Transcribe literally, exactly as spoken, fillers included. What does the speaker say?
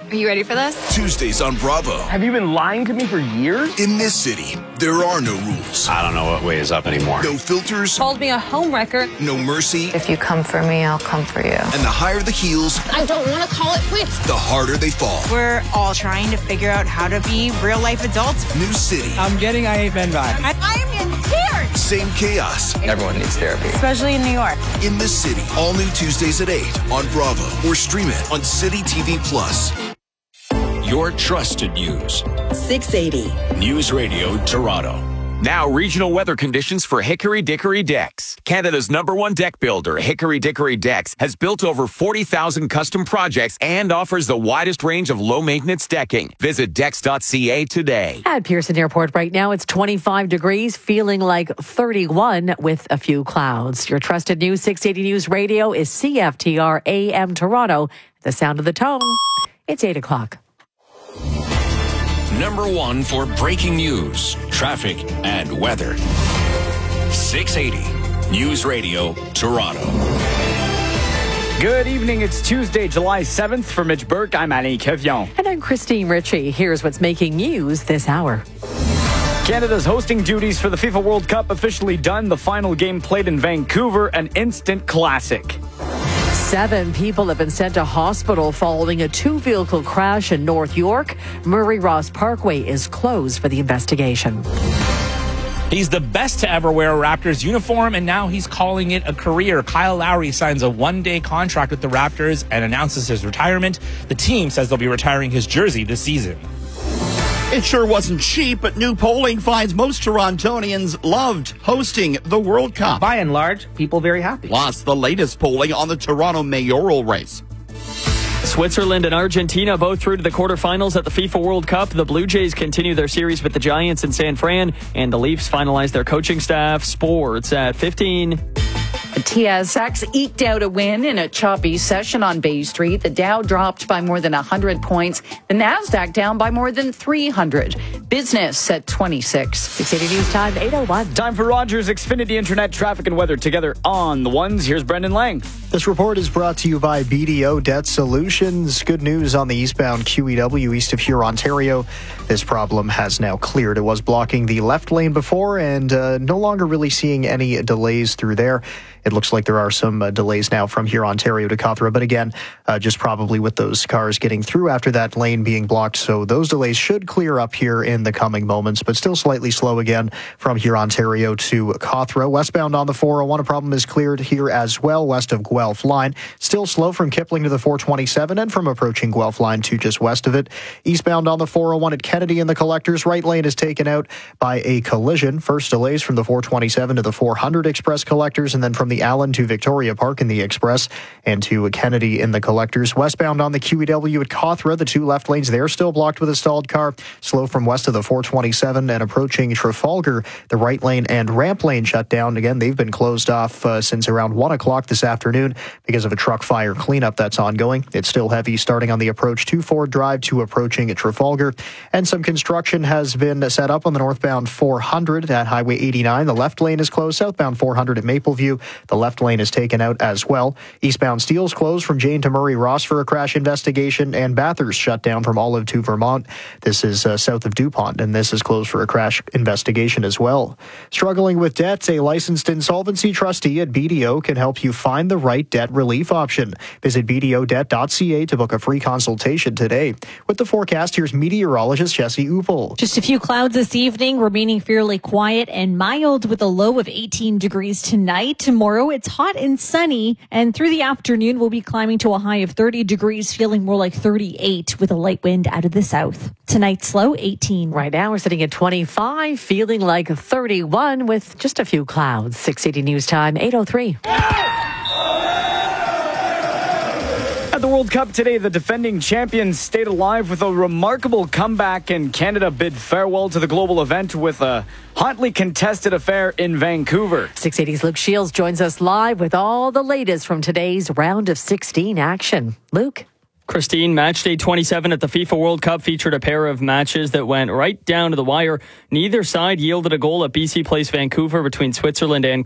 Are you ready for this? Tuesdays on Bravo. Have you been lying to me for years? In this city, there are no rules. I don't know what way is up anymore. No filters. Called me a homewrecker. No mercy. If you come for me, I'll come for you. And the higher the heels, I don't want to call it quits. the harder they fall. We're all trying to figure out how to be real life adults. New city. I'm getting I Hate Men vibes. I, I'm in tears. Same chaos. Everyone needs therapy. Especially in New York. In this city. All new Tuesdays at eight on Bravo or stream it on City T V Plus. Your trusted news. six eighty. News Radio Toronto. Now, regional weather conditions for Hickory Dickory Decks. Canada's number one deck builder, Hickory Dickory Decks, has built over forty thousand custom projects and offers the widest range of low-maintenance decking. Visit decks dot c a today. At Pearson Airport right now, it's twenty-five degrees, feeling like thirty-one with a few clouds. Your trusted news, six eighty News Radio, is C F T R A M Toronto. The sound of the tone. It's eight o'clock. Number one for breaking news, traffic, and weather. six eighty News Radio Toronto. Good evening. It's Tuesday, July seventh. For Mitch Burke, I'm Alain Kevion. And I'm Christine Ritchie. Here's what's making news this hour. Canada's hosting duties for the FIFA World Cup officially done. The final game played in Vancouver, an instant classic. Seven people have been sent to hospital following a two-vehicle crash in North York. Murray Ross Parkway is closed for the investigation. He's the best to ever wear a Raptors uniform, and now he's calling it a career. Kyle Lowry signs a one-day contract with the Raptors and announces his retirement. The team says they'll be retiring his jersey this season. It sure wasn't cheap, but new polling finds most Torontonians loved hosting the World Cup. By and large, people very happy. Plus, the latest polling on the Toronto mayoral race. Switzerland and Argentina both through to the quarterfinals at the FIFA World Cup. The Blue Jays continue their series with the Giants in San Fran, and the Leafs finalize their coaching staff. Sports at fifteen. T S X eked out a win in a choppy session on Bay Street. The Dow dropped by more than one hundred points. The Nasdaq down by more than three hundred. Business at twenty-six. six eighty News Time, eight oh one. Time for Rogers Xfinity Internet traffic and weather together on the ones. Here's Brendan Lang. This report is brought to you by B D O Debt Solutions. Good news on the eastbound Q E W east of here, Ontario. This problem has now cleared. It was blocking the left lane before and uh, no longer really seeing any delays through there. It looks like there are some uh, delays now from here, Ontario to Cawthra. But again, uh, just probably with those cars getting through after that lane being blocked. So those delays should clear up here in the coming moments, but still slightly slow again from here, Ontario to Cawthra. Westbound on the four oh one, a problem is cleared here as well, west of Guelph Line. Still slow from Kipling to the four twenty-seven and from approaching Guelph Line to just west of it. Eastbound on the four oh one at Kennedy in the Collectors. Right lane is taken out by a collision. First delays from the four twenty-seven to the four hundred Express Collectors, and then from the Allen to Victoria Park in the Express and to Kennedy in the Collectors. Westbound on the Q E W at Cawthra, the two left lanes there still blocked with a stalled car. Slow from west of the four twenty-seven and approaching Trafalgar. The right lane and ramp lane shut down. Again, they've been closed off uh, since around one o'clock this afternoon because of a truck fire cleanup that's ongoing. It's still heavy starting on the approach to Ford Drive to approaching Trafalgar. And some construction has been set up on the northbound four hundred at Highway eighty-nine. The left lane is closed. Southbound four hundred at Mapleview. The left lane is taken out as well. Eastbound Steele's closed from Jane to Murray Ross for a crash investigation, and Bathurst shut down from Olive to Vermont. This is uh, south of DuPont, and this is closed for a crash investigation as well. Struggling with debts, a licensed insolvency trustee at B D O can help you find the right debt relief option. Visit b d o debt dot c a to book a free consultation today. With the forecast, here's meteorologist Jesse Upel. Just a few clouds this evening, remaining fairly quiet and mild with a low of eighteen degrees tonight. Tomorrow, it's hot and sunny, and through the afternoon, we'll be climbing to a high of thirty degrees, feeling more like thirty-eight with a light wind out of the south. Tonight's low, eighteen. Right now, we're sitting at twenty-five, feeling like thirty-one with just a few clouds. six eighty News Time, eight oh three. At the World Cup today, the defending champions stayed alive with a remarkable comeback, and Canada bid farewell to the global event with a hotly contested affair in Vancouver. six eighty's Luke Shields joins us live with all the latest from today's round of sixteen action. Luke? Christine, match day twenty-seven at the FIFA World Cup featured a pair of matches that went right down to the wire. Neither side yielded a goal at B C Place Vancouver between Switzerland and